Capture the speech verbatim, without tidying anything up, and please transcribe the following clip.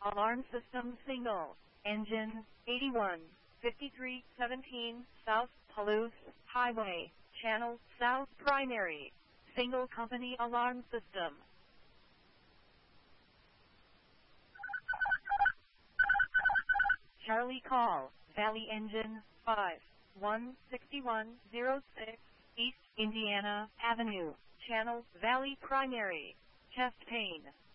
Alarm system single. Engine, eighty-one fifty-three seventeen South Palouse Highway. Channel, South Primary. Single company alarm system. Charlie call, Valley Engine, five one six one zero six East Indiana Avenue. Channel, Valley Primary. Chest pain.